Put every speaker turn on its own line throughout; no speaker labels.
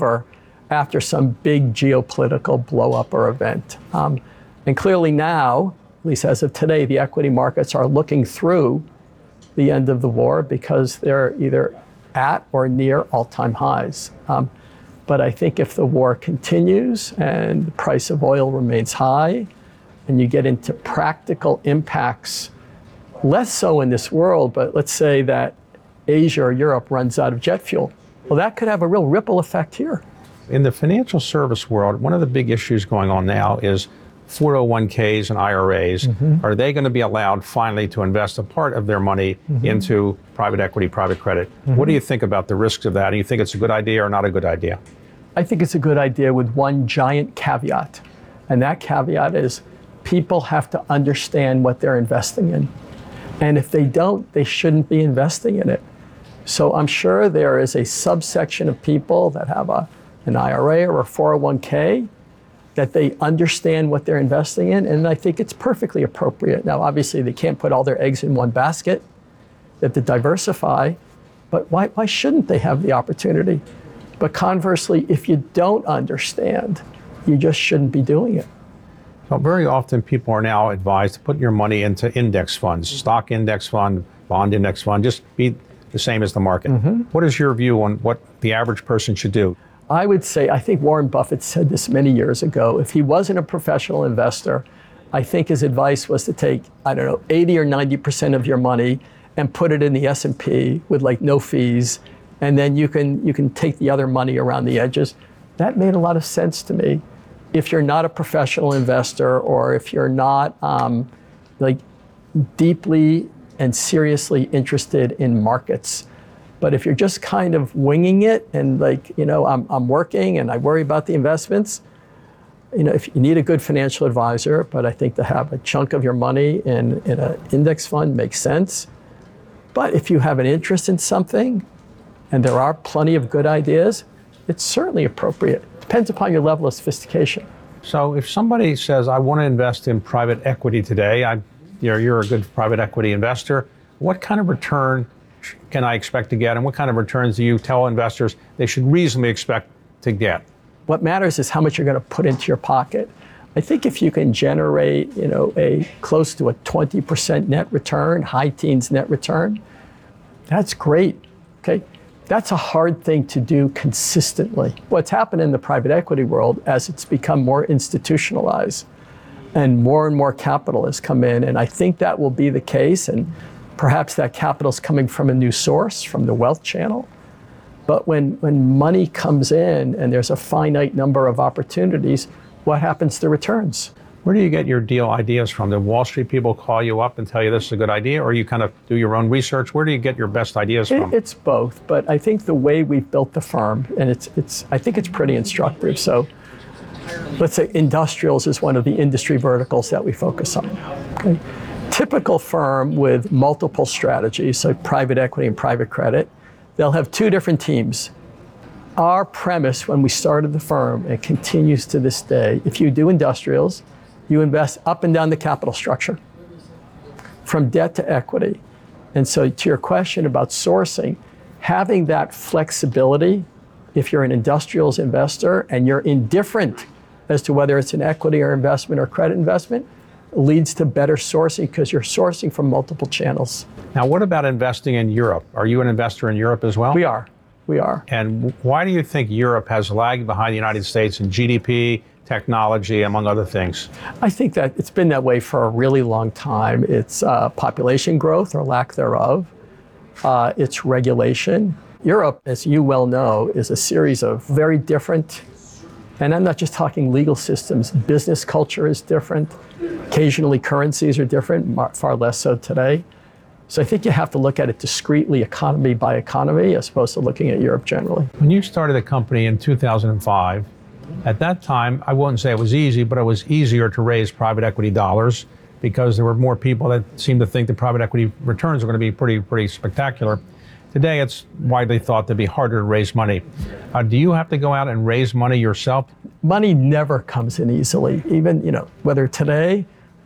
recover after some big geopolitical blow-up or event. And clearly now, at least as of today, the equity markets are looking through the end of the war because they're either at or near all-time highs. But I think if the war continues and the price of oil remains high, and you get into practical impacts, less so in this world, but let's say that Asia or Europe runs out of jet fuel. Well, that could have a real ripple effect here.
In the financial service world, one of the big issues going on now is 401ks and IRAs. Are they going to be allowed finally to invest a part of their money into private equity, private credit? What do you think about the risks of that? Do you think it's a good idea or not a good idea?
I think it's a good idea with one giant caveat. And that caveat is people have to understand what they're investing in. And if they don't, they shouldn't be investing in it. So I'm sure there is a subsection of people that have an IRA or a 401k that they understand what they're investing in, and I think it's perfectly appropriate. Now, obviously, they can't put all their eggs in one basket. They have to diversify, but why shouldn't they have the opportunity? But conversely, if you don't understand, you just shouldn't be doing it.
Well, very often people are now advised to put your money into index funds, stock index fund, bond index fund, just be the same as the market. What is your view on what the average person should do?
I would say, I think Warren Buffett said this many years ago, if he wasn't a professional investor, I think his advice was to take, 80 or 90% of your money and put it in the S&P with like no fees, and then you can take the other money around the edges. That made a lot of sense to me. If you're not a professional investor, or if you're not deeply and seriously interested in markets. But if you're just kind of winging it and I'm working and I worry about the investments, if you need a good financial advisor, but I think to have a chunk of your money in an index fund makes sense. But if you have an interest in something and there are plenty of good ideas, it's certainly appropriate. Depends upon your level of sophistication.
So if somebody says, I want to invest in private equity today, you're a good private equity investor, what kind of return can I expect to get, and what kind of returns do you tell investors they should reasonably expect to get?
What matters is how much you're going to put into your pocket. I think if you can generate, a close to a 20% net return, high teens net return, that's great. Okay, that's a hard thing to do consistently. What's happened in the private equity world as it's become more institutionalized and more capital has come in, and I think that will be the case, and perhaps that capital is coming from a new source, from the wealth channel. But when money comes in and there's a finite number of opportunities, what happens to returns?
Where do you get your deal ideas from? Do Wall Street people call you up and tell you this is a good idea, or you kind of do your own research? Where do you get your best ideas from?
It's both, but I think the way we've built the firm, and I think it's pretty instructive. So let's say industrials is one of the industry verticals that we focus on. Okay? Typical firm with multiple strategies, so private equity and private credit, they'll have two different teams. Our premise when we started the firm, and continues to this day, if you do industrials, you invest up and down the capital structure, from debt to equity. And so to your question about sourcing, having that flexibility, if you're an industrials investor and you're indifferent as to whether it's an equity or investment or credit investment, leads to better sourcing because you're sourcing from multiple channels.
Now, what about investing in Europe? Are you an investor in Europe as well?
We are.
And why do you think Europe has lagged behind the United States in GDP, technology, among other things?
I think that it's been that way for a really long time. It's population growth or lack thereof. It's regulation. Europe, as you well know, is a series of very different, and I'm not just talking legal systems, business culture is different. Occasionally currencies are different, far less so today. So I think you have to look at it discretely, economy by economy, as opposed to looking at Europe generally.
When you started the company in 2005, at that time, I wouldn't say it was easy, but it was easier to raise private equity dollars because there were more people that seemed to think the private equity returns were going to be pretty spectacular. Today, it's widely thought to be harder to raise money. Do you have to go out and raise money yourself?
Money never comes in easily, even whether today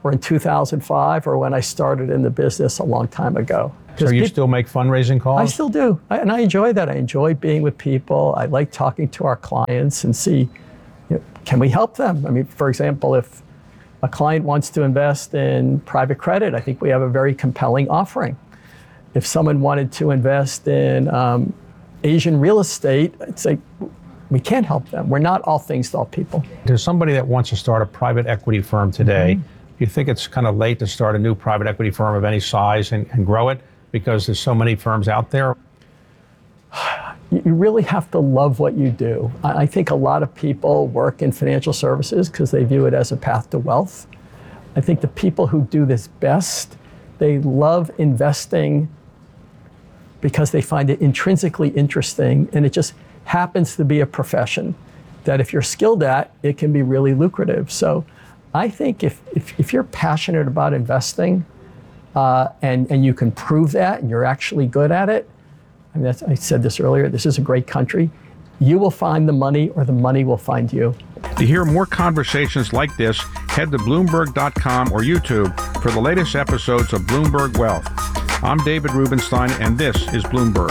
or in 2005 or when I started in the business a long time ago.
So you still make fundraising calls?
I still do. And I enjoy that. I enjoy being with people. I like talking to our clients and see, can we help them? I mean, for example, if a client wants to invest in private credit, I think we have a very compelling offering. If someone wanted to invest in Asian real estate, I'd say we can't help them. We're not all things to all people.
There's somebody that wants to start a private equity firm today. Do you think it's kind of late to start a new private equity firm of any size and grow it because there's so many firms out there?
You really have to love what you do. I think a lot of people work in financial services because they view it as a path to wealth. I think the people who do this best, they love investing because they find it intrinsically interesting, and it just happens to be a profession that if you're skilled at, it can be really lucrative. So I think if you're passionate about investing and you can prove that and you're actually good at it, I mean, I said this earlier, this is a great country. You will find the money or the money will find you.
To hear more conversations like this, head to Bloomberg.com or YouTube for the latest episodes of Bloomberg Wealth. I'm David Rubenstein, and this is Bloomberg.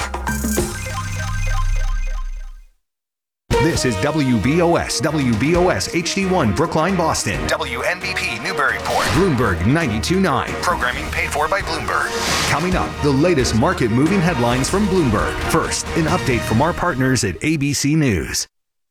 This is WBOS HD1 Brookline, Boston. WNBP Newburyport. Bloomberg 92.9. Programming paid for by Bloomberg. Coming up, the latest market-moving headlines from Bloomberg. First, an update from our partners at ABC News.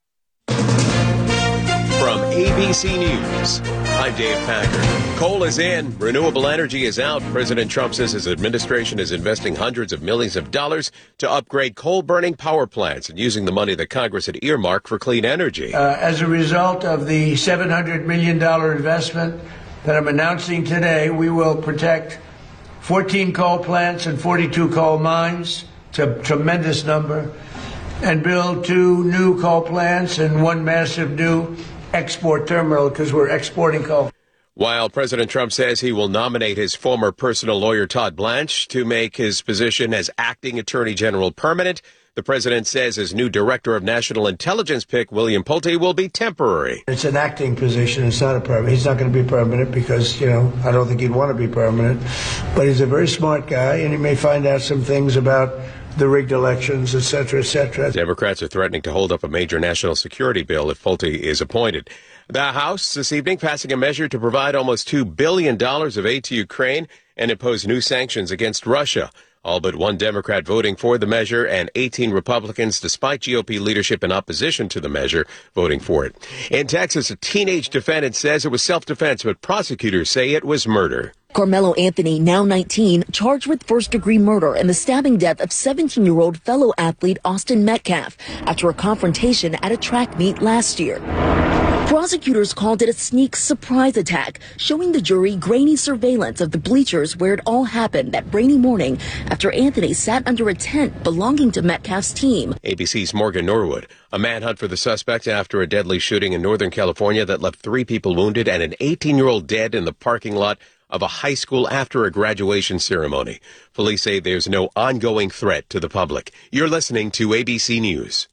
From ABC News, I'm Dave Packard. Coal is in, renewable energy is out. President Trump says his administration is investing hundreds of millions of dollars to upgrade coal-burning power plants and using the money that Congress had earmarked for clean energy.
As a result of the $700 million investment that I'm announcing today, we will protect 14 coal plants and 42 coal mines. It's a tremendous number. And build 2 new coal plants and 1 massive new export terminal because we're exporting coal.
While President Trump says he will nominate his former personal lawyer Todd Blanche to make his position as acting attorney general permanent, the president says his new director of national intelligence pick, William Pulte, will be temporary.
It's an acting position. It's not a permanent. He's not going to be permanent because, I don't think he'd want to be permanent. But he's a very smart guy, and he may find out some things about the rigged elections, et cetera, et cetera.
Democrats are threatening to hold up a major national security bill if Pulte is appointed. The House this evening passing a measure to provide almost $2 billion of aid to Ukraine and impose new sanctions against Russia. All but 1 Democrat voting for the measure and 18 Republicans, despite GOP leadership in opposition to the measure, voting for it. In Texas, a teenage defendant says it was self-defense, but prosecutors say it was murder.
Carmelo Anthony, now 19, charged with first-degree murder in the stabbing death of 17-year-old fellow athlete Austin Metcalf after a confrontation at a track meet last year. Prosecutors called it a sneak surprise attack, showing the jury grainy surveillance of the bleachers where it all happened that rainy morning after Anthony sat under a tent belonging to Metcalf's team.
ABC's Morgan Norwood. A manhunt for the suspect after a deadly shooting in Northern California that left 3 people wounded and an 18-year-old dead in the parking lot of a high school after a graduation ceremony. Police say there's no ongoing threat to the public. You're listening to ABC News.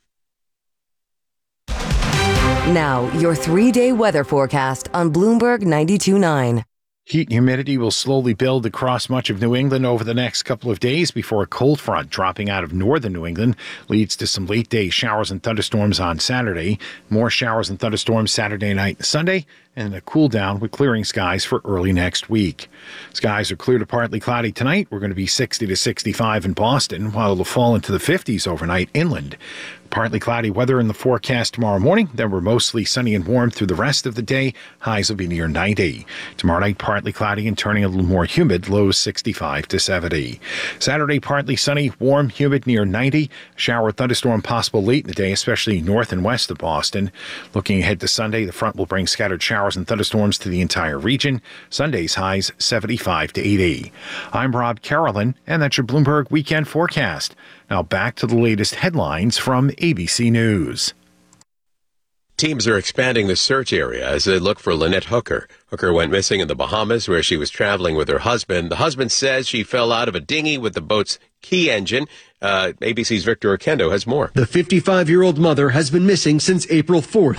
Now, your 3-day weather forecast on Bloomberg 92.9.
Heat and humidity will slowly build across much of New England over the next couple of days before a cold front dropping out of northern New England leads to some late-day showers and thunderstorms on Saturday. More showers and thunderstorms Saturday night and Sunday, and a cool down with clearing skies for early next week. Skies are clear to partly cloudy tonight. We're going to be 60 to 65 in Boston, while it'll fall into the 50s overnight inland. Partly cloudy weather in the forecast tomorrow morning. Then we're mostly sunny and warm through the rest of the day. Highs will be near 90. Tomorrow night, partly cloudy and turning a little more humid. Lows 65 to 70. Saturday, partly sunny, warm, humid near 90. Shower thunderstorm possible late in the day, especially north and west of Boston. Looking ahead to Sunday, the front will bring scattered showers and thunderstorms to the entire region. Sunday's highs 75 to 80. I'm Rob Carolyn, and that's your Bloomberg Weekend Forecast. Now back to the latest headlines from ABC News.
Teams are expanding the search area as they look for Lynette Hooker. Hooker went missing in the Bahamas where she was traveling with her husband. The husband says she fell out of a dinghy with the boat's key engine. ABC's Victor Oquendo has more.
The 55-year-old mother has been missing since April 4th.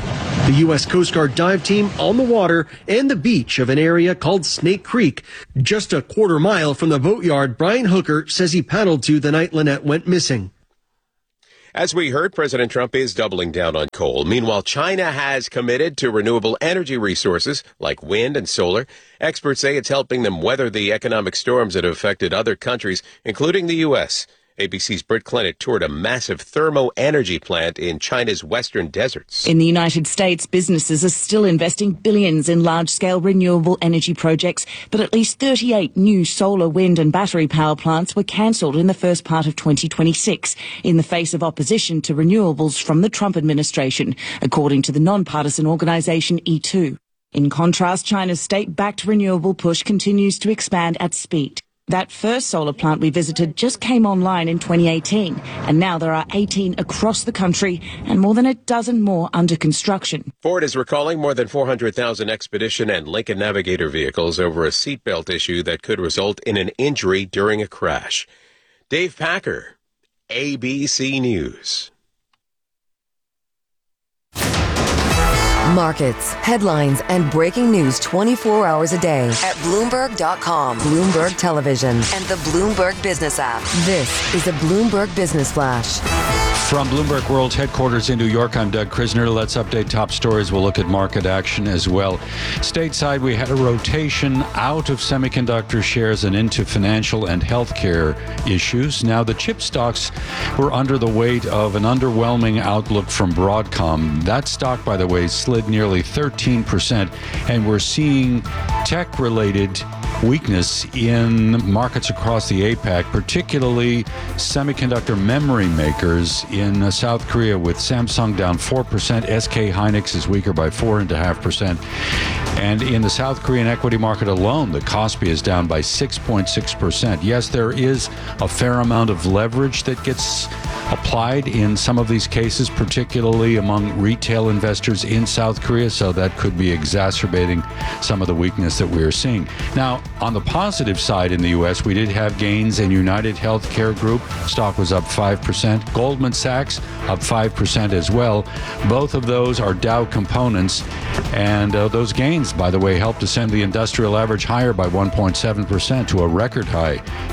The U.S. Coast Guard dive team on the water and the beach of an area called Snake Creek. Just a quarter mile from the boatyard Brian Hooker says he paddled to the night Lynette went missing.
As we heard, President Trump is doubling down on coal. Meanwhile, China has committed to renewable energy resources like wind and solar. Experts say it's helping them weather the economic storms that have affected other countries, including the U.S. ABC's Britt Clennett toured a massive thermo-energy plant in China's western deserts.
In the United States, businesses are still investing billions in large-scale renewable energy projects, but at least 38 new solar, wind and battery power plants were cancelled in the first part of 2026 in the face of opposition to renewables from the Trump administration, according to the non-partisan organisation E2. In contrast, China's state-backed renewable push continues to expand at speed. That first solar plant we visited just came online in 2018, and now there are 18 across the country and more than a dozen more under construction.
Ford is recalling more than 400,000 Expedition and Lincoln Navigator vehicles over a seatbelt issue that could result in an injury during a crash. Dave Packer, ABC News.
Markets, headlines, and breaking news 24 hours a day at Bloomberg.com, Bloomberg Television, and the Bloomberg Business app. This is a Bloomberg Business Flash.
From Bloomberg World Headquarters in New York, I'm Doug Krisner. Let's update top stories. We'll look at market action as well. Stateside, we had a rotation out of semiconductor shares and into financial and healthcare issues. Now, the chip stocks were under the weight of an underwhelming outlook from Broadcom. That stock, by the way, slid nearly 13%, and we're seeing tech-related weakness in markets across the APAC, particularly semiconductor memory makers in South Korea, with Samsung down 4%. SK Hynix is weaker by 4.5%. And in the South Korean equity market alone, the Kospi is down by 6.6%. Yes, there is a fair amount of leverage that gets applied in some of these cases, particularly among retail investors in South Korea, so that could be exacerbating some of the weakness that we're seeing. Now, on the positive side in the U.S., we did have gains in United Healthcare Group. Stock was up 5%. Goldman Sachs up 5% as well. Both of those are Dow components, and those gains, by the way, helped to send the industrial average higher by 1.7% to a record high,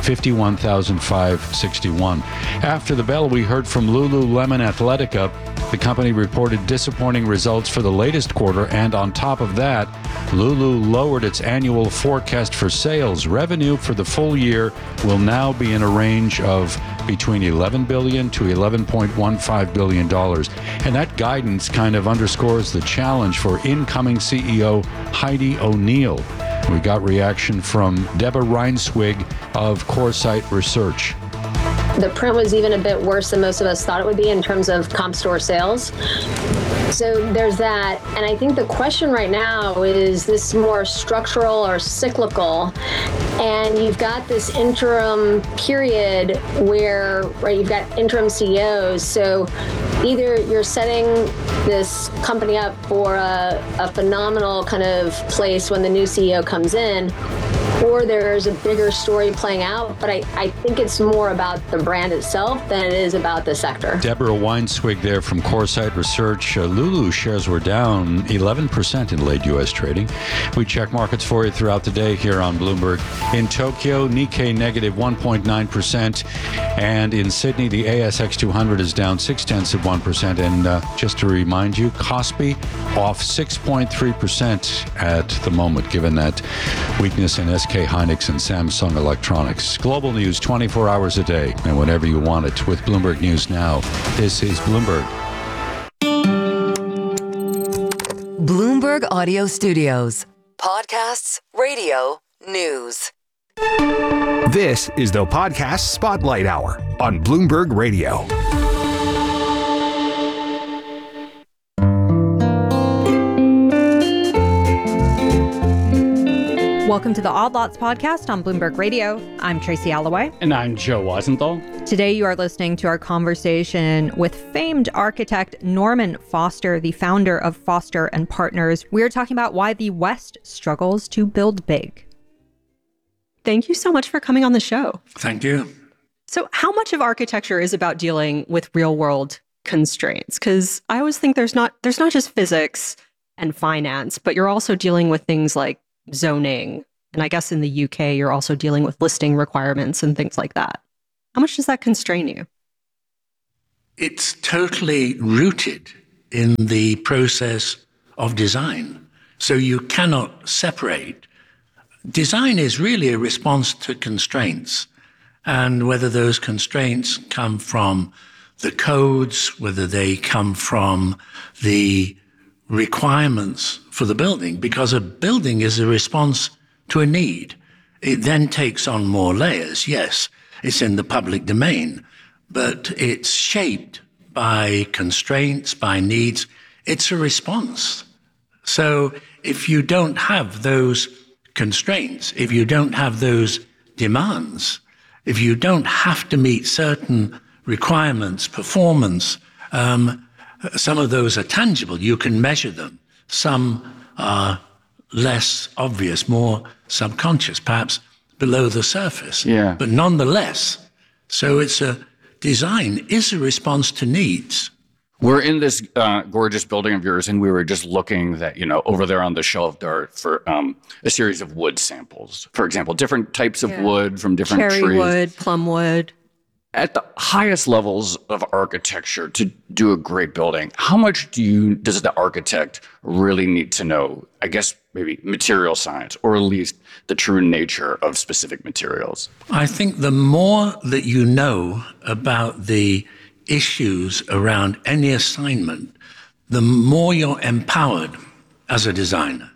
51,561. After the bell, we heard from Lululemon Athletica. The company reported disappointing results for the latest quarter, and on top of that, Lulu lowered its annual forecast for sales. Revenue for the full year will now be in a range of between $11 billion to $11.15 billion. And that guidance kind of underscores the challenge for incoming CEO Heidi O'Neill. We got reaction from Deborah Reinswig of Coresight Research.
The print was even a bit worse than most of us thought it would be in terms of comp store sales. So there's that. And I think the question right now is this more structural or cyclical? And you've got this interim period where, right, you've got interim CEOs. So either you're setting this company up for a phenomenal kind of place when the new CEO comes in, or there's a bigger story playing out. But I think it's more about the brand itself than it is about the sector.
Deborah Weinswig there from Coresight Research. Lulu shares were down 11% in late U.S. trading. We check markets for you throughout the day here on Bloomberg. In Tokyo, Nikkei negative 1.9%. And in Sydney, the ASX 200 is down 0.6%. And just to remind you, Kospi off 6.3% at the moment, given that weakness in SK Hynix and Samsung Electronics. Global news 24 hours a day and whenever you want it with Bloomberg News Now. This is Bloomberg.
Bloomberg Audio Studios. Podcasts, radio, news.
This is the Podcast Spotlight Hour on Bloomberg Radio.
Welcome to the Odd Lots podcast on Bloomberg Radio. I'm Tracy Alloway.
And I'm Joe Weisenthal.
Today you are listening to our conversation with famed architect Norman Foster, the founder of Foster & Partners. We're talking about why the West struggles to build big.
Thank you so much for coming on the show.
Thank you.
So how much of architecture is about dealing with real world constraints? Because I always think there's not just physics, and finance, but you're also dealing with things like zoning. And I guess in the UK, you're also dealing with listing requirements and things like that. How much does that constrain you?
It's totally rooted in the process of design. So you cannot separate. Design is really a response to constraints. And whether those constraints come from the codes, whether they come from the requirements for the building, because a building is a response to a need. It then takes on more layers. Yes, it's in the public domain, but it's shaped by constraints, by needs. It's a response. So if you don't have those constraints, if you don't have those demands, if you don't have to meet certain requirements, performance, some of those are tangible. You can measure them. Some are less obvious, more subconscious, perhaps below the surface.
Yeah.
But nonetheless, so design is a response to needs.
We're in this gorgeous building of yours, and we were just looking that, over there on the shelf there are for a series of wood samples. For example, different types of wood from different
Cherry
trees.
wood, plum wood.
At the highest levels of architecture to do a great building, how much does the architect really need to know, I guess maybe material science, or at least the true nature of specific materials?
I think the more that you know about the issues around any assignment, the more you're empowered as a designer.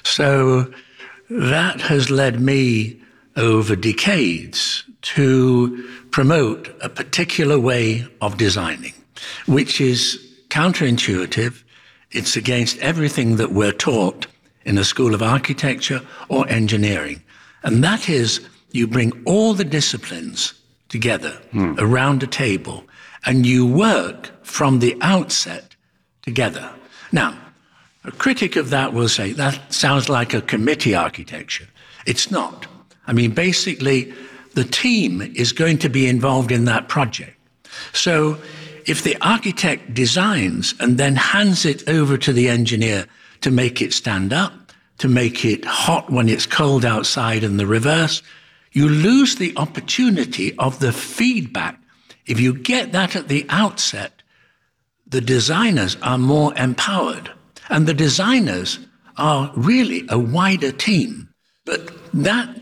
So that has led me over decades to promote a particular way of designing, which is counterintuitive. It's against everything that we're taught in a school of architecture or engineering. And that is, you bring all the disciplines together around a table, and you work from the outset together. Now, a critic of that will say, that sounds like a committee architecture. It's not. I mean, basically, the team is going to be involved in that project. So if the architect designs and then hands it over to the engineer to make it stand up, to make it hot when it's cold outside and the reverse, you lose the opportunity of the feedback. If you get that at the outset, the designers are more empowered. And the designers are really a wider team. But that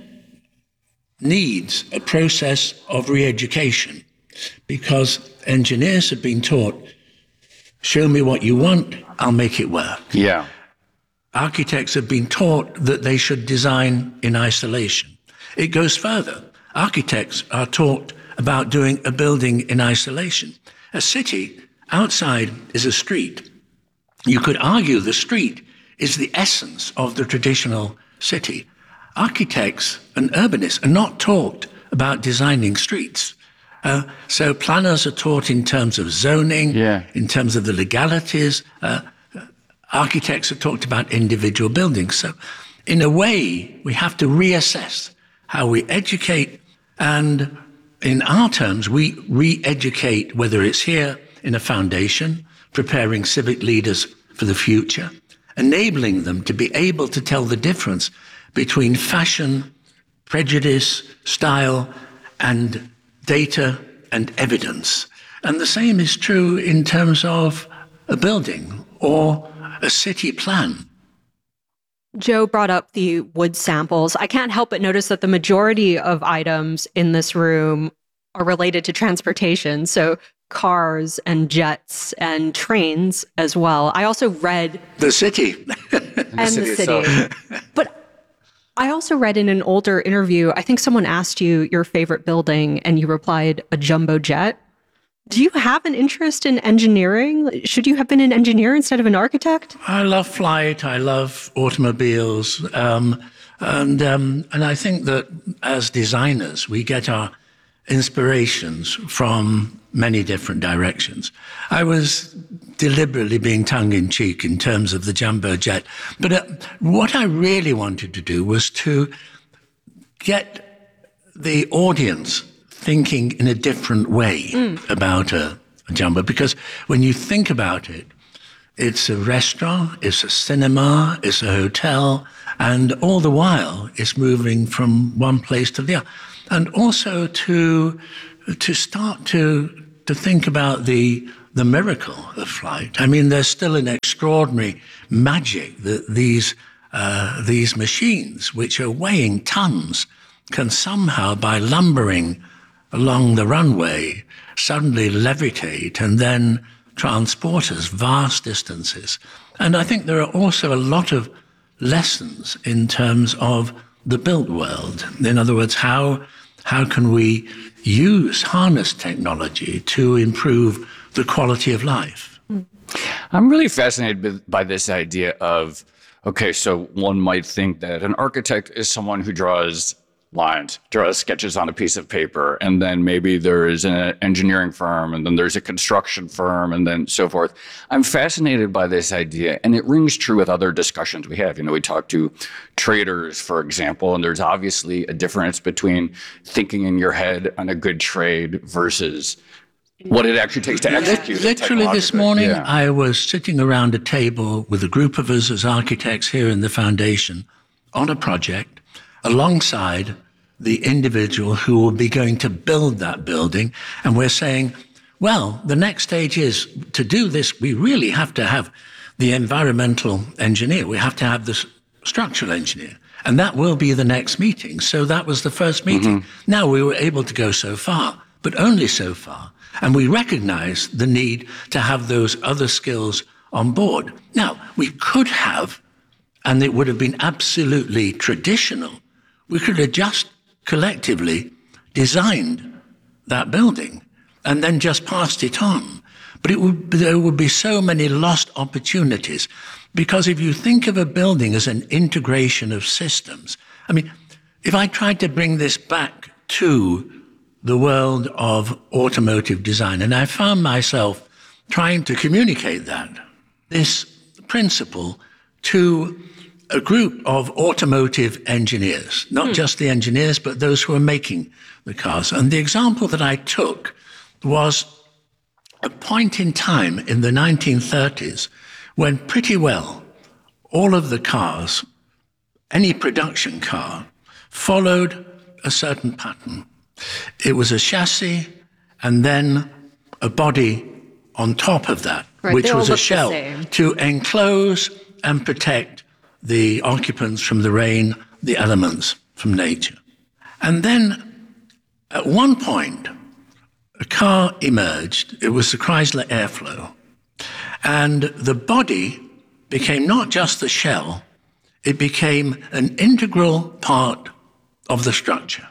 needs a process of re-education, because engineers have been taught, show me what you want, I'll make it work.
Yeah.
Architects have been taught that they should design in isolation. It goes further. Architects are taught about doing a building in isolation. A city outside is a street. You could argue the street is the essence of the traditional city. Architects and urbanists are not taught about designing streets. So planners are taught in terms of zoning, in terms of the legalities. Architects are taught about individual buildings. So in a way, we have to reassess how we educate. And in our terms, we re-educate, whether it's here in a foundation, preparing civic leaders for the future, enabling them to be able to tell the difference between fashion, prejudice, style, and data and evidence. And the same is true in terms of a building or a city plan.
Joe brought up the wood samples. I can't help but notice that the majority of items in this room are related to transportation. So cars and jets and trains as well. I also read...
The city.
And the city. But I also read in an older interview, I think someone asked you your favorite building and you replied, a jumbo jet. Do you have an interest in engineering? Should you have been an engineer instead of an architect?
I love flight. I love automobiles. And I think that as designers, we get our inspirations from many different directions. I was deliberately being tongue-in-cheek in terms of the jumbo jet. But what I really wanted to do was to get the audience thinking in a different way about a jumbo. Because when you think about it, it's a restaurant, it's a cinema, it's a hotel, and all the while it's moving from one place to the other. And also to start to think about the miracle of flight. I mean, there's still an extraordinary magic that these machines, which are weighing tons, can somehow, by lumbering along the runway, suddenly levitate and then transport us vast distances. And I think there are also a lot of lessons in terms of the built world. In other words, how can we harness technology to improve the quality of life?
I'm really fascinated by this idea of, okay, so one might think that an architect is someone who draws lines, draws sketches on a piece of paper, and then maybe there is an engineering firm, and then there's a construction firm, and then so forth. I'm fascinated by this idea, and it rings true with other discussions we have. We talk to traders, for example, and there's obviously a difference between thinking in your head on a good trade versus what it actually takes to execute.
Literally this morning, I was sitting around a table with a group of us as architects here in the foundation on a project, alongside the individual who will be going to build that building. And we're saying, well, the next stage is to do this, we really have to have the environmental engineer. We have to have the structural engineer. And that will be the next meeting. So that was the first meeting. Mm-hmm. Now we were able to go so far, but only so far. And we recognize the need to have those other skills on board. Now, we could have, and it would have been absolutely traditional, we could have just collectively designed that building and then just passed it on. But there would be so many lost opportunities, because if you think of a building as an integration of systems, I mean, if I tried to bring this back to the world of automotive design, and I found myself trying to communicate this principle to a group of automotive engineers, not just the engineers, but those who are making the cars. And the example that I took was a point in time in the 1930s when pretty well all of the cars, any production car, followed a certain pattern. It was a chassis and then a body on top of that, which was a shell to enclose and protect the occupants from the rain, the elements from nature. And then at one point, a car emerged. It was the Chrysler Airflow. And the body became not just the shell, it became an integral part of the structure.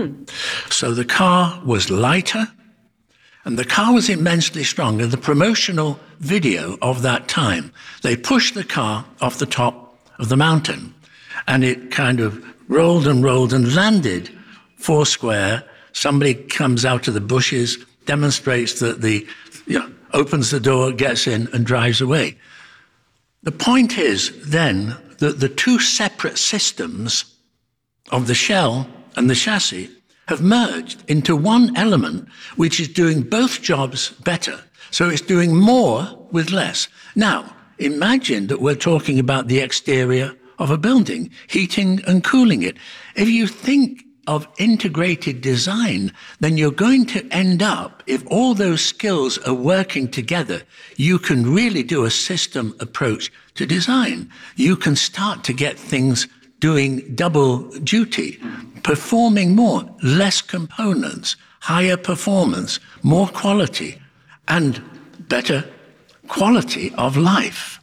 So the car was lighter, and the car was immensely strong. In the promotional video of that time, they pushed the car off the top of the mountain, and it kind of rolled and landed foursquare. Somebody comes out of the bushes, demonstrates that opens the door, gets in, and drives away. The point is then that the two separate systems of the shell and the chassis have merged into one element which is doing both jobs better. So it's doing more with less. Now, imagine that we're talking about the exterior of a building, heating and cooling it. If you think of integrated design, then you're going to end up, if all those skills are working together, you can really do a system approach to design. You can start to get things doing double duty, performing more, less components, higher performance, more quality, and better quality of life.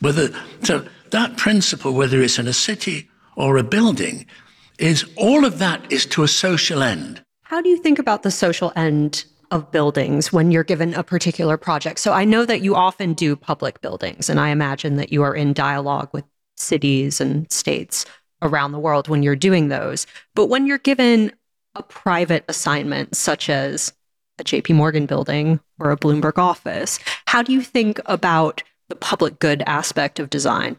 So that principle, whether it's in a city or a building, is all of that is to a social end.
How do you think about the social end of buildings when you're given a particular project? So I know that you often do public buildings, and I imagine that you are in dialogue with cities and states around the world when you're doing those. But when you're given a private assignment, such as a JP Morgan building or a Bloomberg office, how do you think about the public good aspect of design?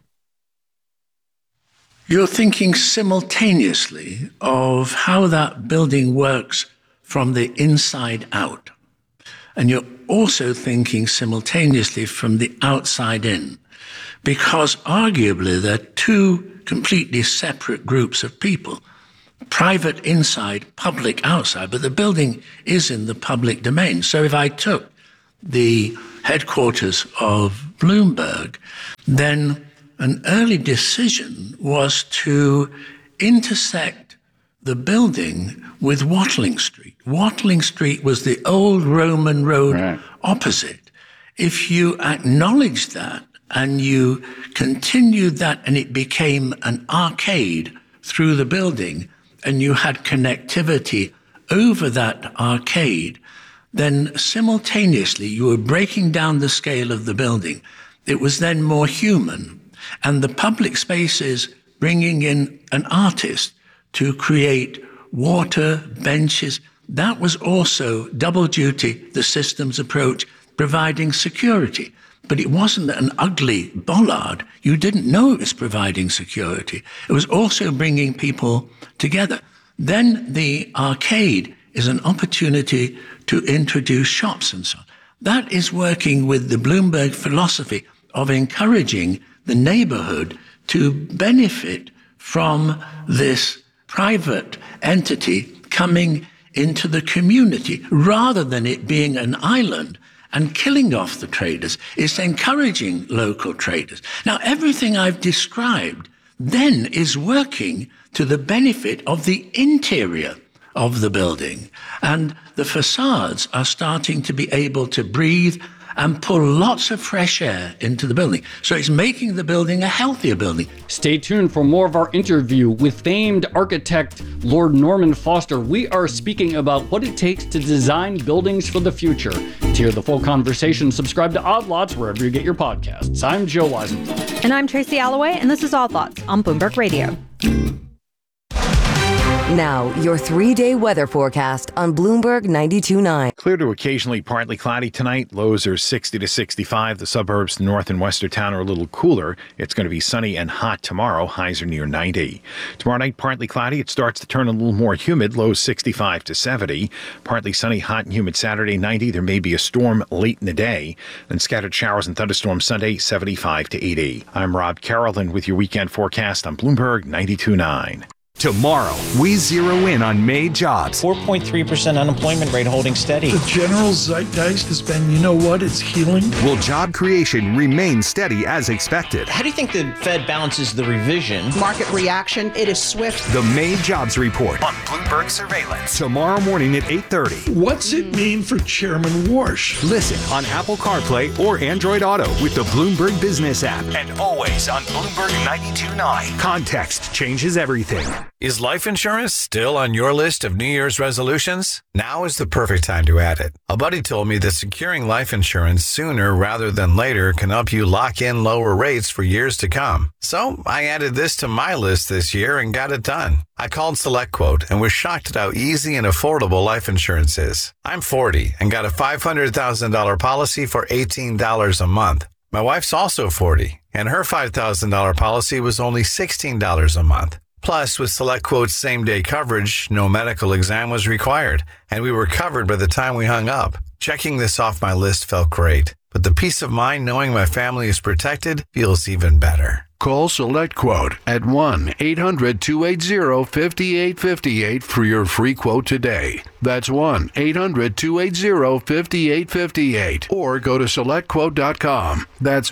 You're thinking simultaneously of how that building works from the inside out. And you're also thinking simultaneously from the outside in, because arguably they're two completely separate groups of people. Private inside, public outside, but the building is in the public domain. So if I took the headquarters of Bloomberg, then an early decision was to intersect the building with Watling Street. Watling Street was the old Roman road opposite. If you acknowledge that and you continued that and it became an arcade through the building and you had connectivity over that arcade, then simultaneously you were breaking down the scale of the building. It was then more human. And the public spaces bringing in an artist to create water, benches, that was also double duty, the systems approach, providing security. But it wasn't an ugly bollard. You didn't know it was providing security. It was also bringing people together. Then the arcade is an opportunity to introduce shops and so on. That is working with the Bloomberg philosophy of encouraging the neighborhood to benefit from this private entity coming into the community rather than it being an island and killing off the traders. It's encouraging local traders. Now, everything I've described then is working to the benefit of the interior of the building. And the facades are starting to be able to breathe and pull lots of fresh air into the building. So it's making the building a healthier building.
Stay tuned for more of our interview with famed architect Lord Norman Foster. We are speaking about what it takes to design buildings for the future. To hear the full conversation, subscribe to Odd Lots wherever you get your podcasts. I'm Joe Weisenthal.
And I'm Tracy Alloway, and this is Odd Lots on Bloomberg Radio.
Now, your 3-day weather forecast on Bloomberg 92.9.
Clear to occasionally partly cloudy tonight. Lows are 60 to 65. The suburbs north and west of town are a little cooler. It's going to be sunny and hot tomorrow. Highs are near 90. Tomorrow night, partly cloudy. It starts to turn a little more humid. Lows 65 to 70. Partly sunny, hot and humid Saturday, 90. There may be a storm late in the day. Then scattered showers and thunderstorms Sunday, 75 to 80. I'm Rob Carrollton with your weekend forecast on Bloomberg 92.9.
Tomorrow, we zero in on May jobs.
4.3% unemployment rate holding steady.
The general zeitgeist has been, you know what, it's healing.
Will job creation remain steady as expected?
How do you think the Fed balances the revision?
Market reaction, it is swift.
The May jobs report on Bloomberg Surveillance. Tomorrow morning at 8:30.
What's it mean for Chairman Warsh?
Listen on Apple CarPlay or Android Auto with the Bloomberg Business app. And always on Bloomberg 92.9. Context changes everything.
Is life insurance still on your list of New Year's resolutions? Now is the perfect time to add it. A buddy told me that securing life insurance sooner rather than later can help you lock in lower rates for years to come. So I added this to my list this year and got it done. I called SelectQuote and was shocked at how easy and affordable life insurance is. I'm 40 and got a $500,000 policy for $18 a month. My wife's also 40 and her $5,000 policy was only $16 a month. Plus, with SelectQuote's same-day coverage, no medical exam was required, and we were covered by the time we hung up. Checking this off my list felt great, but the peace of mind knowing my family is protected feels even better.
Call SelectQuote at 1-800-280-5858 for your free quote today. That's 1-800-280-5858. Or go to SelectQuote.com. That's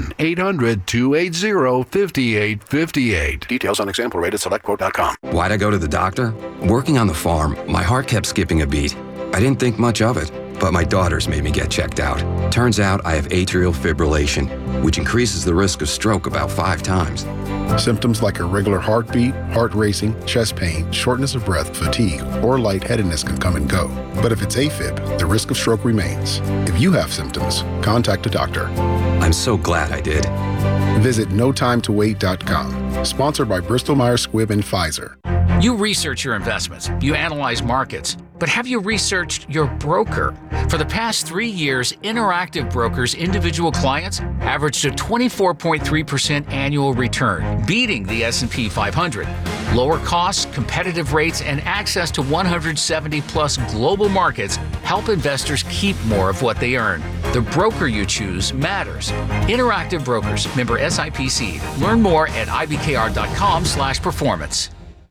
1-800-280-5858. Details on example rate at SelectQuote.com.
Why'd I go to the doctor? Working on the farm, my heart kept skipping a beat. I didn't think much of it, but my daughters made me get checked out. Turns out I have atrial fibrillation, which increases the risk of stroke about 5 times.
Symptoms like irregular heartbeat, heart racing, chest pain, shortness of breath, fatigue, or lightheadedness can come and go. But if it's AFib, the risk of stroke remains. If you have symptoms, contact a doctor.
I'm so glad I did.
Visit NoTimeToWait.com. Sponsored by Bristol-Myers Squibb and Pfizer.
You research your investments, you analyze markets, but have you researched your broker? For the past 3 years, Interactive Brokers' individual clients averaged a 24.3% annual return, beating the S&P 500. Lower costs, competitive rates, and access to 170 plus global markets help investors keep more of what they earn. The broker you choose matters. Interactive Brokers, member SIPC. Learn more at ibkr.com/performance.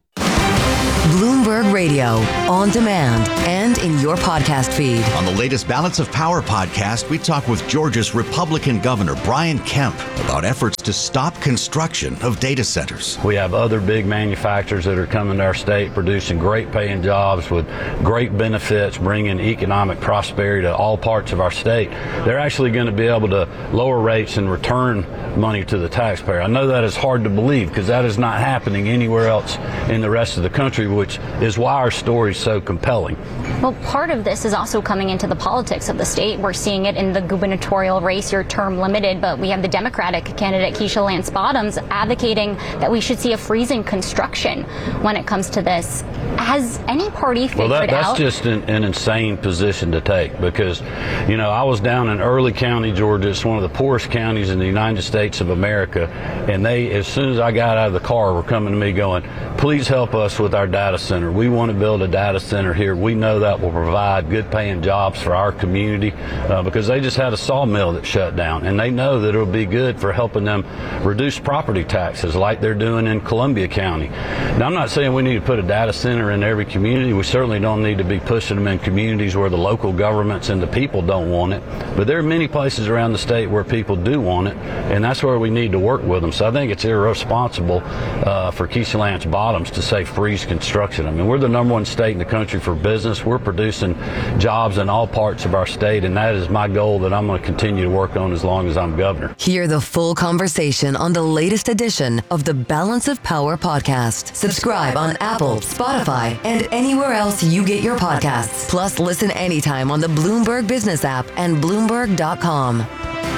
Bloomberg Radio, on demand and in your podcast feed.
On the latest Balance of Power podcast, we talk with Georgia's Republican Governor Brian Kemp about efforts to stop construction of data centers.
We have other big manufacturers that are coming to our state, producing great paying jobs with great benefits, bringing economic prosperity to all parts of our state. They're actually going to be able to lower rates and return money to the taxpayer. I know that is hard to believe because that is not happening anywhere else in the rest of the country, which is why our story is so compelling.
Well, part of this is also coming into the politics of the state. We're seeing it in the gubernatorial race, your term limited, but we have the Democratic candidate Keisha Lance Bottoms advocating that we should see a freeze in construction when it comes to this. Has any party figured out?
Well, that's just an insane position to take because, you know, I was down in Early County, Georgia. It's one of the poorest counties in the United States of America. And they, as soon as I got out of the car, were coming to me going, please help us with our data center. We want to build a data center here. We know that will provide good paying jobs for our community because they just had a sawmill that shut down. And they know that it'll be good for helping them reduce property taxes like they're doing in Columbia County. Now, I'm not saying we need to put a data center in every community. We certainly don't need to be pushing them in communities where the local governments and the people don't want it. But there are many places around the state where people do want it, and that's where we need to work with them. So I think it's irresponsible for Keisha Lance Bottoms to say freeze construction. I mean, we're the #1 state in the country for business. We're producing jobs in all parts of our state, and that is my goal that I'm going to continue to work on as long as I'm governor.
Hear the full conversation on the latest edition of the Balance of Power podcast. Subscribe on Apple, Spotify, and anywhere else you get your podcasts. Plus, listen anytime on the Bloomberg Business app and Bloomberg.com.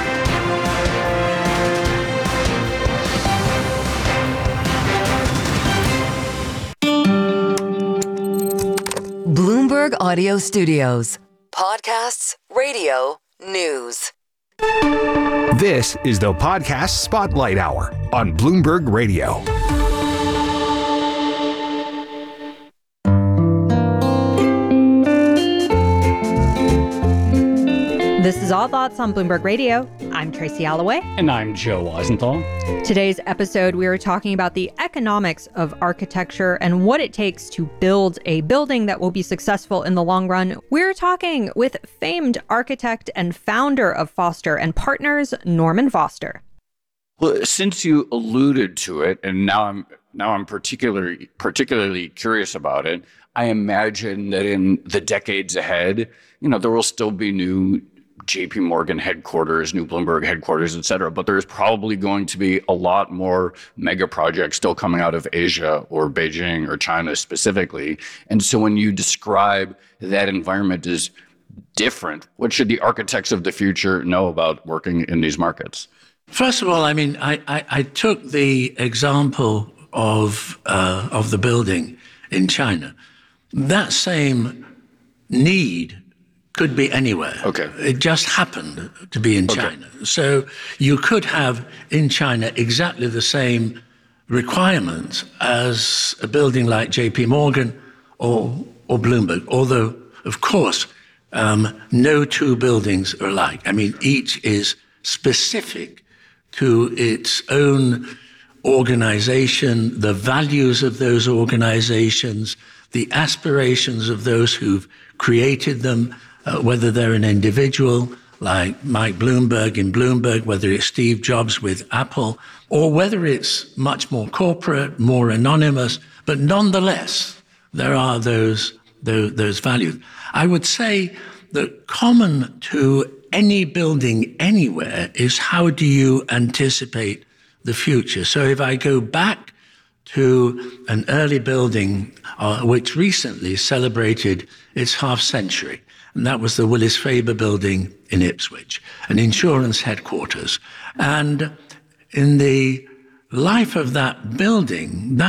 Bloomberg Audio Studios. Podcasts, radio, news.
This is the Podcast Spotlight Hour on Bloomberg Radio.
This is All Thoughts on Bloomberg Radio. I'm Tracy Alloway.
And I'm Joe Weisenthal.
Today's episode, we are talking about the economics of architecture and what it takes to build a building that will be successful in the long run. We're talking with famed architect and founder of Foster & Partners, Norman Foster.
Well, since you alluded to it, and now I'm particularly curious about it, I imagine that in the decades ahead, you know, there will still be new JP Morgan headquarters, new Bloomberg headquarters, et cetera. But there's probably going to be a lot more mega projects still coming out of Asia or Beijing or China specifically. And so when you describe that environment as different, what should the architects of the future know about working in these markets?
First of all, I mean, I took the example of the building in China. That same need could be anywhere.
Okay.
It just happened to be in China. So you could have in China exactly the same requirements as a building like JP Morgan or Bloomberg, although, of course, no two buildings are alike. I mean, each is specific to its own organization, the values of those organizations, the aspirations of those who've created them, whether they're an individual like Mike Bloomberg in Bloomberg, whether it's Steve Jobs with Apple, or whether it's much more corporate, more anonymous, but nonetheless, there are those values. I would say that common to any building anywhere is how do you anticipate the future? So if I go back to an early building which recently celebrated its half century, and that was the Willis Faber building in Ipswich, an insurance headquarters. And in the life of that building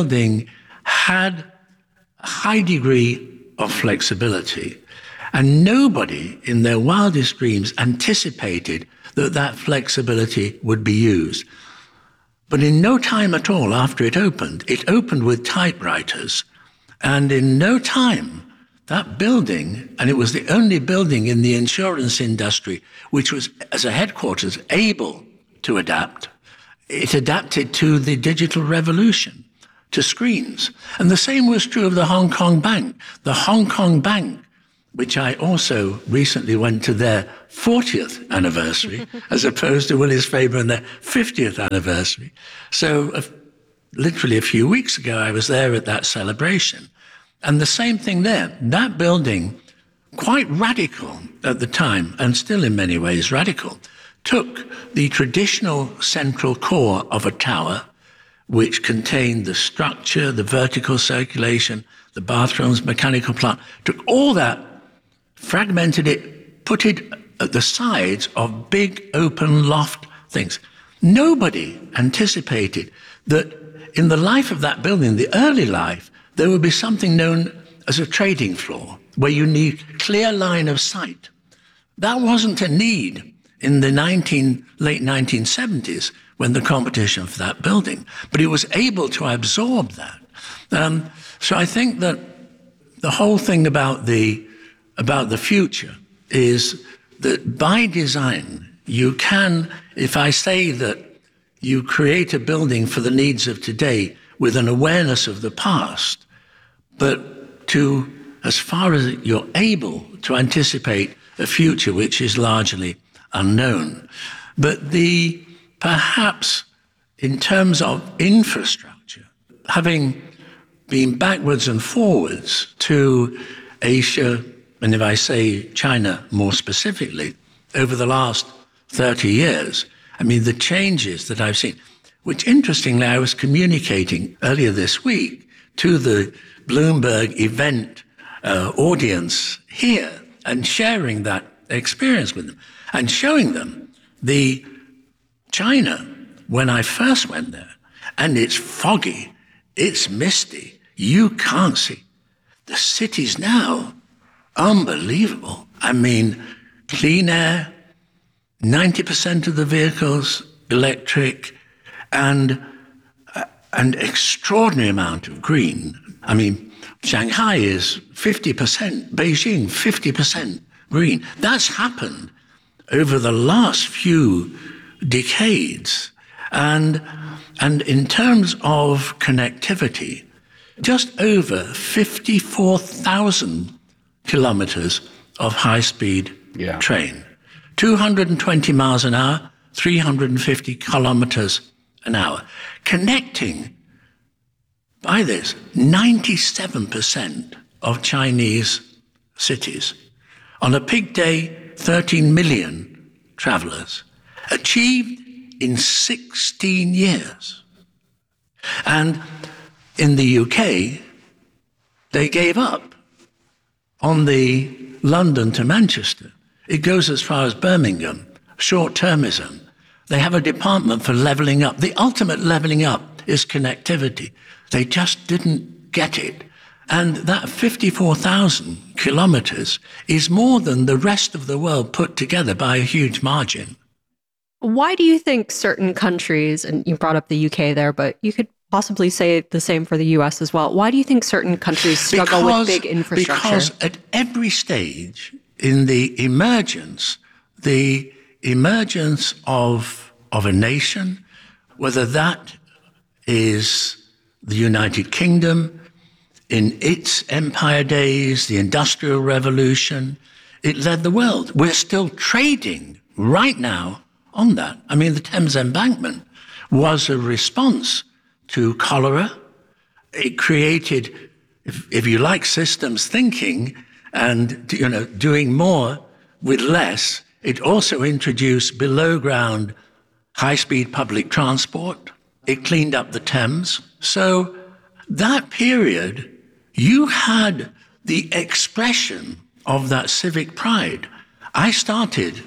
had a high degree of flexibility. And nobody in their wildest dreams anticipated that flexibility would be used. But in no time at all after it opened with typewriters. And in no time, that building, and it was the only building in the insurance industry which was, as a headquarters, able to adapt. It adapted to the digital revolution, to screens. And the same was true of the Hong Kong Bank. The Hong Kong Bank, which I also recently went to their 40th anniversary, as opposed to Willis Faber and their 50th anniversary. So literally a few weeks ago, I was there at that celebration. And the same thing there. That building, quite radical at the time, and still in many ways radical, took the traditional central core of a tower, which contained the structure, the vertical circulation, the bathrooms, mechanical plant, took all that, fragmented it, put it at the sides of big open loft things. Nobody anticipated that in the life of that building, the early life, there would be something known as a trading floor, where you need clear line of sight. That wasn't a need in the late 1970s when the competition for that building, but it was able to absorb that. So I think that the whole thing about the future is that by design, you can, if I say that you create a building for the needs of today with an awareness of the past, but to, as far as you're able to anticipate a future which is largely unknown. But perhaps in terms of infrastructure, having been backwards and forwards to Asia, and if I say China more specifically, over the last 30 years, I mean, the changes that I've seen, which interestingly, I was communicating earlier this week to the Bloomberg event audience here and sharing that experience with them and showing them the China when I first went there. And it's foggy, it's misty, you can't see. The cities now, unbelievable. I mean, clean air, 90% of the vehicles electric, and an extraordinary amount of green. I mean, Shanghai is 50%, Beijing 50% green. That's happened over the last few decades. And in terms of connectivity, just over 54,000 kilometers of high-speed train, 220 miles an hour, 350 kilometers an hour, connecting, by this, 97% of Chinese cities. On a peak day, 13 million travelers, achieved in 16 years. And in the UK, they gave up on the London to Manchester. It goes as far as Birmingham, short-termism. They have a department for levelling up. The ultimate levelling up is connectivity. They just didn't get it. And that 54,000 kilometers is more than the rest of the world put together by a huge margin.
Why do you think certain countries, and you brought up the UK there, but you could possibly say the same for the US as well. Why do you think certain countries struggle with big infrastructure?
Because at every stage in the emergence of a nation, whether that is the United Kingdom, in its empire days, the Industrial Revolution, it led the world. We're still trading right now on that. I mean, the Thames Embankment was a response to cholera. It created, if you like, systems thinking and, doing more with less. It also introduced below ground high-speed public transport. It cleaned up the Thames. So that period, you had the expression of that civic pride. I started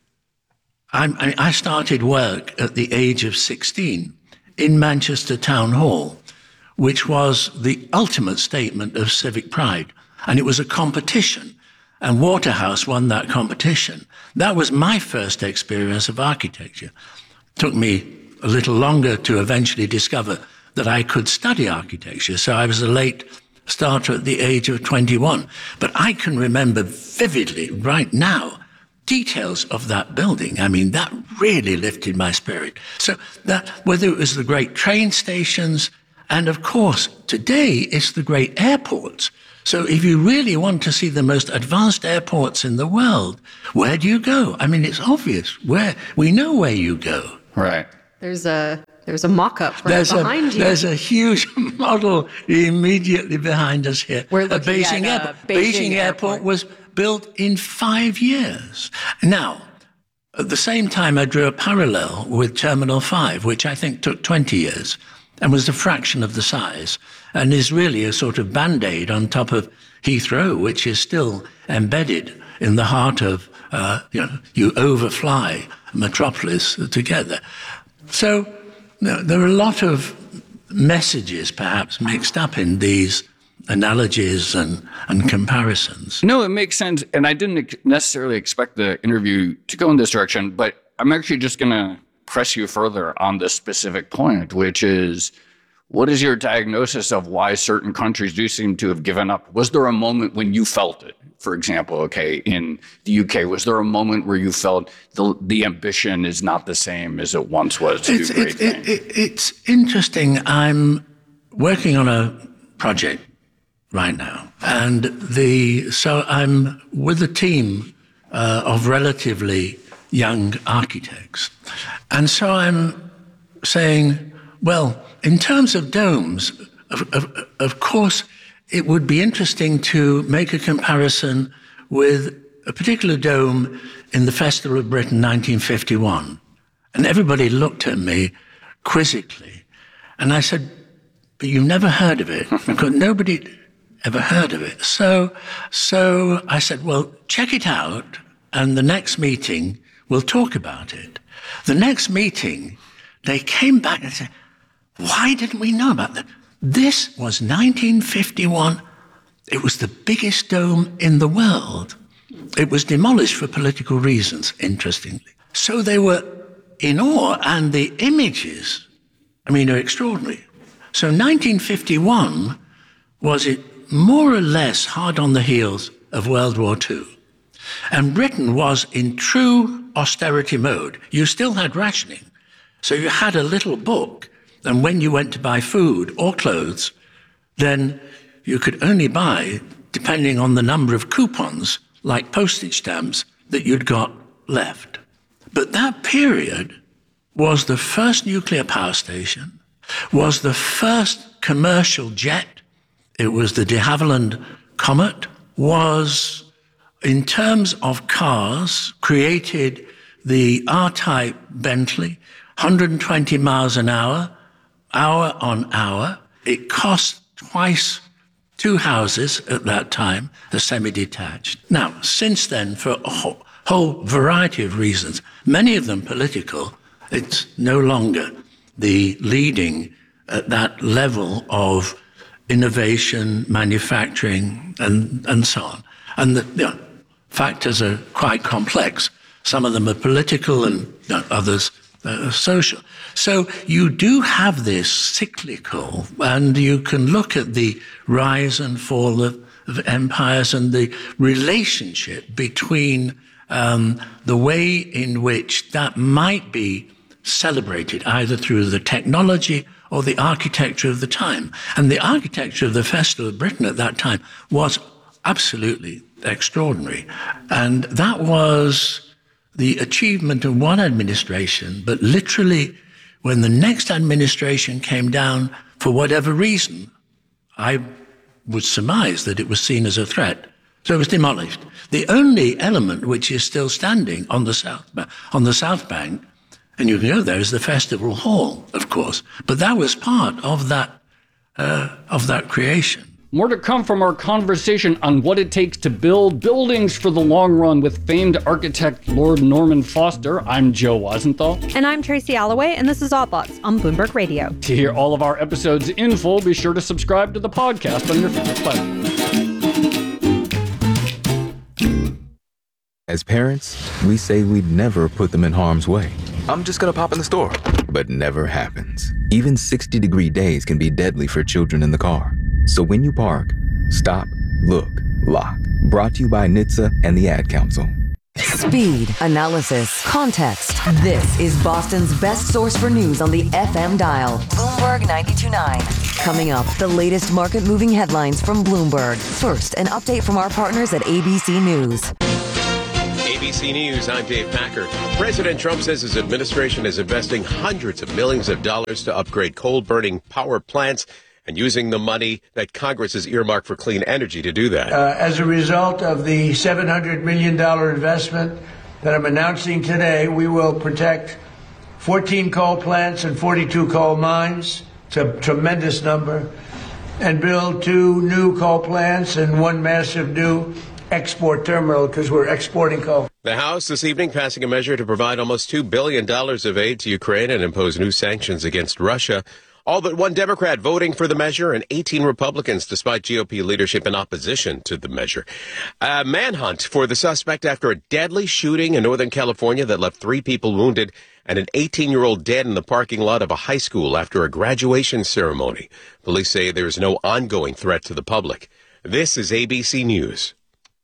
work at the age of 16 in Manchester Town Hall, which was the ultimate statement of civic pride. And it was a competition, and Waterhouse won that competition. That was my first experience of architecture. It took me a little longer to eventually discover that I could study architecture. So I was a late starter at the age of 21. But I can remember vividly right now details of that building. I mean, that really lifted my spirit. So that, whether it was the great train stations, and of course, today it's the great airports. So if you really want to see the most advanced airports in the world, where do you go? I mean, it's obvious. We know where you go.
Right.
There's a mock-up behind you.
There's a huge model immediately behind us here.
We're looking
Beijing
at
Airport.
Beijing
Airport was built in 5 years. Now, at the same time, I drew a parallel with Terminal 5, which I think took 20 years and was a fraction of the size, and is really a sort of Band-Aid on top of Heathrow, which is still embedded in the heart of, you overfly metropolis together. So there are a lot of messages perhaps mixed up in these analogies and comparisons.
No, it makes sense. And I didn't necessarily expect the interview to go in this direction, but I'm actually just going to press you further on this specific point, which is, what is your diagnosis of why certain countries do seem to have given up? Was there a moment when you felt it? For example, okay, in the UK, was there a moment where you felt the ambition is not the same as it once was to do great things?
It's interesting. I'm working on a project right now, and so I'm with a team of relatively young architects. And so I'm saying, well, in terms of domes, of course, it would be interesting to make a comparison with a particular dome in the Festival of Britain 1951. And everybody looked at me quizzically. And I said, but you've never heard of it, because nobody ever heard of it. So I said, well, check it out, and the next meeting, we'll talk about it. The next meeting, they came back and said, why didn't we know about that? This was 1951. It was the biggest dome in the world. It was demolished for political reasons, interestingly. So they were in awe, and the images, are extraordinary. So 1951 was it more or less hard on the heels of World War II. And Britain was in true austerity mode. You still had rationing. So you had a little book, and when you went to buy food or clothes, then you could only buy, depending on the number of coupons, like postage stamps, that you'd got left. But that period was the first nuclear power station, was the first commercial jet. It was the de Havilland Comet, was, in terms of cars, created the R-Type Bentley, 120 miles an hour on hour. It cost twice 2 houses at that time, the semi-detached. Now, since then, for a whole variety of reasons, many of them political, it's no longer the leading at that level of innovation, manufacturing, and so on. And the factors are quite complex. Some of them are political and others social. So you do have this cyclical, and you can look at the rise and fall of empires and the relationship between the way in which that might be celebrated, either through the technology or the architecture of the time. And the architecture of the Festival of Britain at that time was absolutely extraordinary. And that was the achievement of one administration, but literally when the next administration came down, for whatever reason, I would surmise that it was seen as a threat. So it was demolished. The only element which is still standing on the South Bank, and you can go there, is the Festival Hall, of course. But that was part of that creation.
More to come from our conversation on what it takes to build buildings for the long run with famed architect Lord Norman Foster. I'm Joe Wasenthal.
And I'm Tracy Alloway, and this is Odd Lots on Bloomberg Radio.
To hear all of our episodes in full, be sure to subscribe to the podcast on your favorite platform.
As parents, we say we'd never put them in harm's way. I'm just gonna pop in the store. but never happens. Even 60-degree days can be deadly for children in the car. So when you park, stop, look, lock. Brought to you by NHTSA and the Ad Council.
Speed, analysis, context. This is Boston's best source for news on the FM dial. Bloomberg 92.9. Coming up, the latest market-moving headlines from Bloomberg. First, an update from our partners at ABC News.
ABC News, I'm Dave Packard. President Trump says his administration is investing hundreds of millions of dollars to upgrade coal-burning power plants and using the money that Congress has earmarked for clean energy to do that.
As a result of the $700 million investment that I'm announcing today, we will protect 14 coal plants and 42 coal mines. It's a tremendous number. And build 2 new coal plants and 1 massive new export terminal because we're exporting coal.
The House this evening passing a measure to provide almost $2 billion of aid to Ukraine and impose new sanctions against Russia. All but 1 Democrat voting for the measure and 18 Republicans, despite GOP leadership in opposition to the measure. A manhunt for the suspect after a deadly shooting in Northern California that left 3 people wounded and an 18-year-old dead in the parking lot of a high school after a graduation ceremony. Police say there is no ongoing threat to the public. This is ABC News.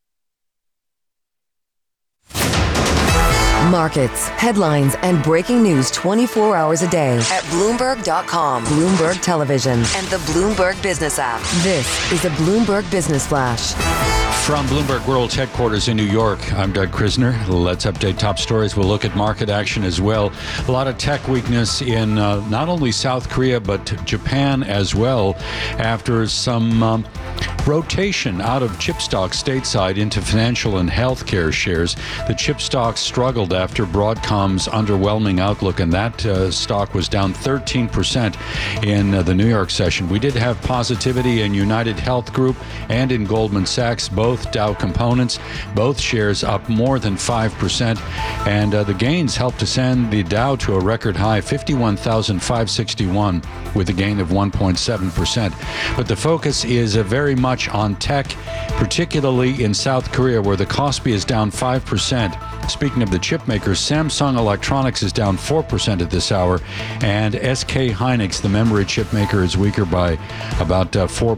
Markets, headlines, and breaking news 24 hours a day at Bloomberg.com, Bloomberg Television, and the Bloomberg Business app. This is a Bloomberg Business Flash.
From Bloomberg World's headquarters in New York, I'm Doug Krisner. Let's update top stories. We'll look at market action as well. A lot of tech weakness in not only South Korea, but Japan as well, after some rotation out of chip stocks stateside into financial and healthcare shares. The chip stocks struggled after Broadcom's underwhelming outlook, and that stock was down 13% in the New York session. We did have positivity in United Health Group and in Goldman Sachs, both Dow components, both shares up more than 5%, and the gains helped to send the Dow to a record high 51,561 with a gain of 1.7%. But the focus is very much on tech, particularly in South Korea, where the Kospi is down 5%. Speaking of the chip makers, Samsung Electronics is down 4% at this hour, and SK Hynix, the memory chip maker, is weaker by about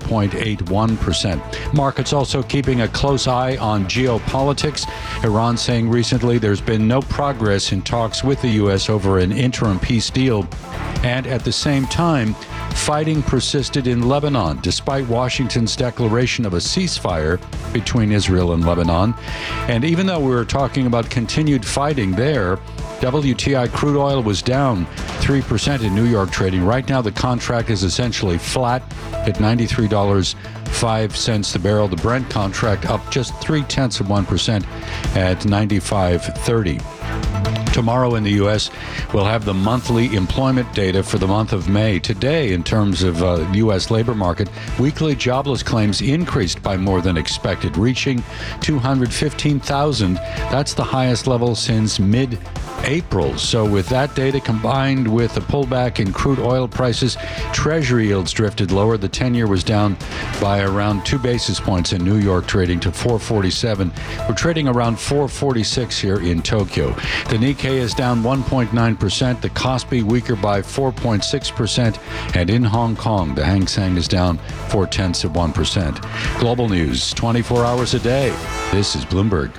4.81%. Markets also keeping a close eye on geopolitics. Iran saying recently there's been no progress in talks with the U.S. over an interim peace deal, and at the same time, fighting persisted in Lebanon, despite Washington's declaration of a ceasefire between Israel and Lebanon. And even though we were talking about continued fighting there, WTI crude oil was down 3% in New York trading. Right now, the contract is essentially flat at $93.05 the barrel. The Brent contract up just 0.3% at $95.30. Tomorrow in the U.S., we'll have the monthly employment data for the month of May. Today, in terms of U.S. labor market, weekly jobless claims increased by more than expected, reaching 215,000. That's the highest level since mid-April. So with that data combined with a pullback in crude oil prices, Treasury yields drifted lower. The 10-year was down by around 2 basis points in New York, trading to 447. We're trading around 446 here in Tokyo. The Nikkei is down 1.9%. The Kospi weaker by 4.6%. And in Hong Kong, the Hang Seng is down 0.4%. Global news, 24 hours a day. This is Bloomberg.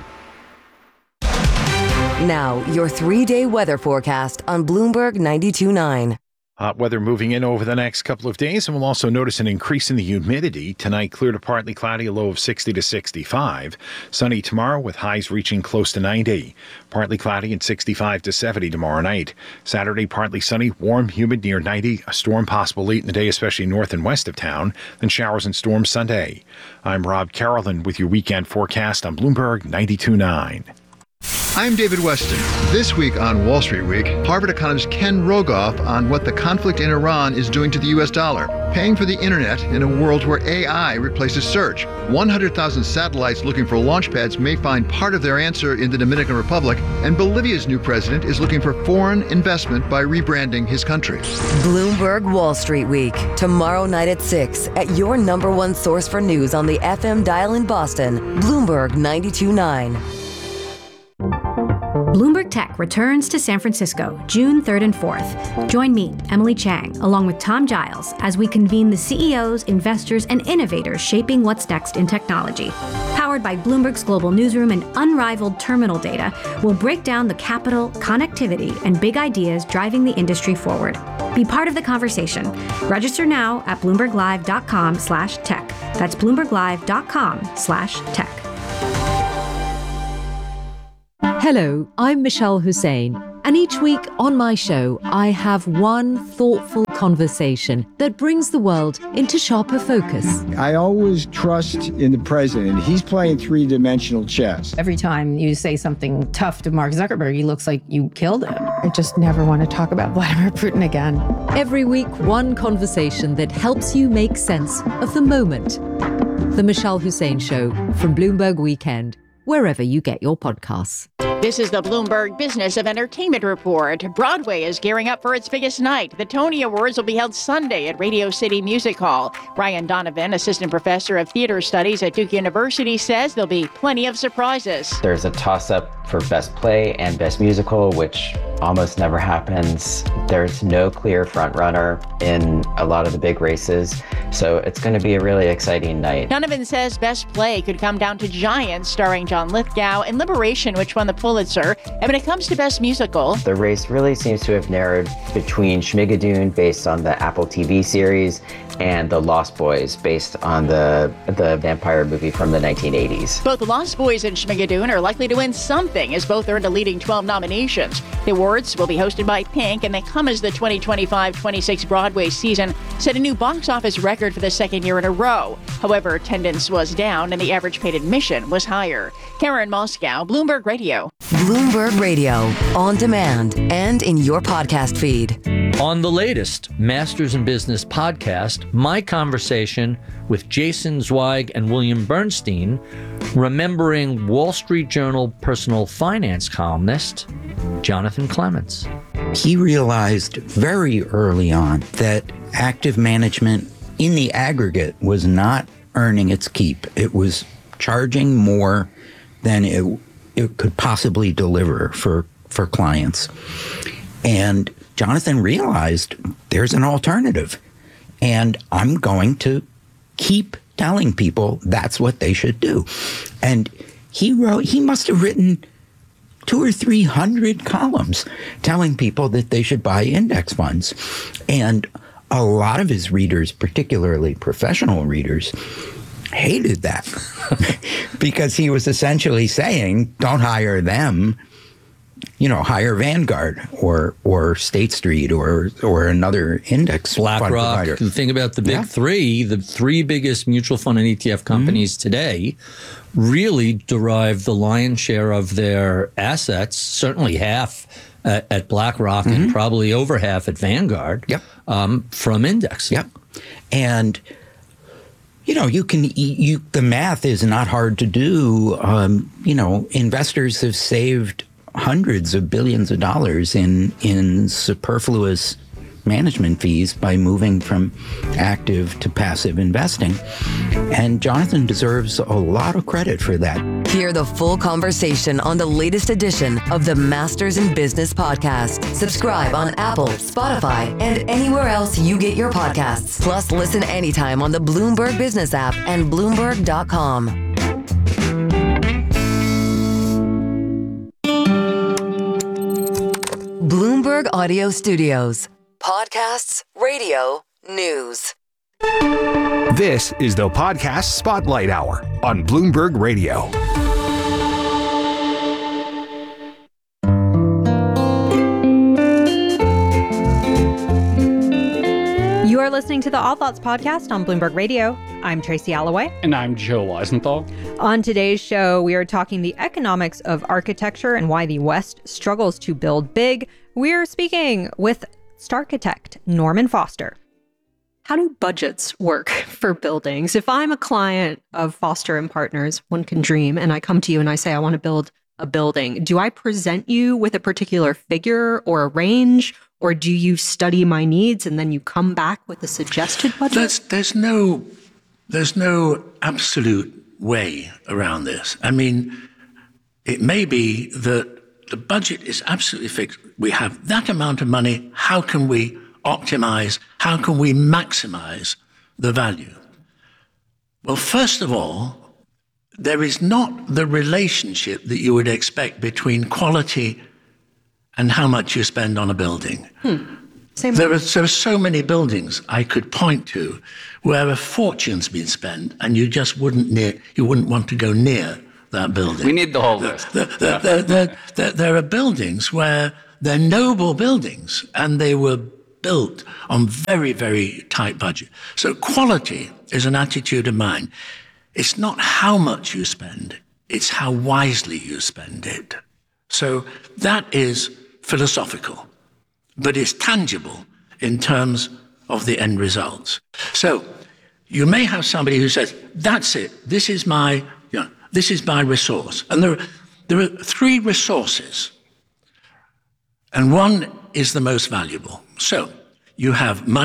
Now, your 3-day weather forecast on Bloomberg 92.9.
Hot weather moving in over the next couple of days, and we'll also notice an increase in the humidity. Tonight, clear to partly cloudy, a low of 60 to 65. Sunny tomorrow with highs reaching close to 90. Partly cloudy and 65 to 70 tomorrow night. Saturday, partly sunny, warm, humid near 90. A storm possible late in the day, especially north and west of town. Then showers and storms Sunday. I'm Rob Carolyn with your weekend forecast on Bloomberg 92.9.
I'm David Weston. This week on Wall Street Week, Harvard economist Ken Rogoff on what the conflict in Iran is doing to the U.S. dollar, paying for the internet in a world where AI replaces search. 100,000 satellites looking for launch pads may find part of their answer in the Dominican Republic, and Bolivia's new president is looking for foreign investment by rebranding his country.
Bloomberg Wall Street Week, tomorrow night at 6 at your number one source for news on the FM dial in Boston, Bloomberg 92.9.
Bloomberg Tech returns to San Francisco June 3rd and 4th. Join me, Emily Chang, along with Tom Giles, as we convene the CEOs, investors, and innovators shaping what's next in technology. Powered by Bloomberg's global newsroom and unrivaled terminal data, we'll break down the capital, connectivity, and big ideas driving the industry forward. Be part of the conversation. Register now at BloombergLive.com/tech. That's BloombergLive.com/tech.
Hello, I'm Michelle Hussein, and each week on my show, I have one thoughtful conversation that brings the world into sharper focus.
I always trust in the president. He's playing three-dimensional chess.
Every time you say something tough to Mark Zuckerberg, he looks like you killed him. I just never want to talk about Vladimir Putin again.
Every week, one conversation that helps you make sense of the moment. The Michelle Hussein Show from Bloomberg Weekend, wherever you get your podcasts.
This is the Bloomberg Business of Entertainment Report. Broadway is gearing up for its biggest night. The Tony Awards will be held Sunday at Radio City Music Hall. Brian Donovan, assistant professor of theater studies at Duke University, says there'll be plenty of surprises.
There's a toss-up for Best Play and Best Musical, which almost never happens. There's no clear frontrunner in a lot of the big races, so it's going to be a really exciting night.
Donovan says Best Play could come down to Giants, starring John Lithgow, and Liberation, which won the Pulitzer. And when it comes to Best Musical,
the race really seems to have narrowed between Schmigadoon, based on the Apple TV series, and The Lost Boys, based on the vampire movie from the 1980s.
Both The Lost Boys and Schmigadoon are likely to win something, as both earned a leading 12 nominations. The awards will be hosted by Pink, and they come as the 2025-26 Broadway season set a new box office record for the second year in a row. However, attendance was down and the average paid admission was higher. Karen Moscow, Bloomberg Radio.
Bloomberg Radio, on demand and in your podcast feed.
On the latest Masters in Business podcast, my conversation with Jason Zweig and William Bernstein, remembering Wall Street Journal personal finance columnist Jonathan Clements.
He realized very early on that active management in the aggregate was not earning its keep. It was charging more than it could possibly deliver for clients. And Jonathan realized there's an alternative, and I'm going to keep telling people that's what they should do. And he must have written 200 or 300 columns telling people that they should buy index funds. And a lot of his readers, particularly professional readers, hated that because he was essentially saying, don't hire them, hire Vanguard or State Street or another index fund provider.
The thing about the big three, the three biggest mutual fund and ETF companies today really derive the lion's share of their assets, certainly half at BlackRock and probably over half at Vanguard, from index.
Yep. And the math is not hard to do. Investors have saved hundreds of billions of dollars in superfluous management fees by moving from active to passive investing. And Jonathan deserves a lot of credit for that.
Hear the full conversation on the latest edition of the Masters in Business podcast. Subscribe on Apple, Spotify, and anywhere else you get your podcasts. Plus, listen anytime on the Bloomberg Business app and Bloomberg.com. Bloomberg Audio Studios. Podcasts, radio, news.
This is the Podcast Spotlight Hour on Bloomberg Radio.
You are listening to the All Thoughts podcast on Bloomberg Radio. I'm Tracy Alloway.
And I'm Joe Weisenthal.
On today's show, we are talking the economics of architecture and why the West struggles to build big. We're speaking with Starchitect Norman Foster.
How do budgets work for buildings? If I'm a client of Foster & Partners, one can dream, and I come to you and I say, I want to build a building, do I present you with a particular figure or a range? Or do you study my needs and then you come back with a suggested budget?
There's no absolute way around this. I mean, it may be that the budget is absolutely fixed. We have that amount of money. How can we optimize? How can we maximize the value? Well, first of all, there is not the relationship that you would expect between quality and how much you spend on a building. There are so many buildings I could point to where a fortune's been spent and you just wouldn't want to go near that building.
We need the whole list.
There are buildings where they're noble buildings and they were built on very, very tight budget. So quality is an attitude of mine. It's not how much you spend, it's how wisely you spend it. So that is philosophical, but it's tangible in terms of the end results. So you may have somebody who says, that's it, this is my resource. And there are three resources, and one is the most valuable. So you have money.